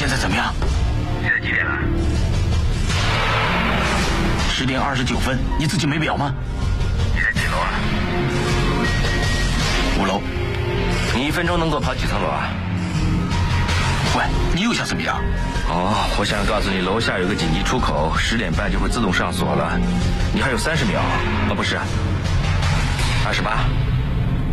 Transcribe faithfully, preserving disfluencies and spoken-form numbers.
现在怎么样？ 现在几点了？ 十点二十九分。你自己没表吗？ 你在几楼啊？ 五楼。 你一分钟能够跑几层楼啊？ 喂，你又想怎么样？ 哦，我想告诉你，楼下有个紧急出口，十点半就会自动上锁了。你还有三十秒，哦，不是，二十八。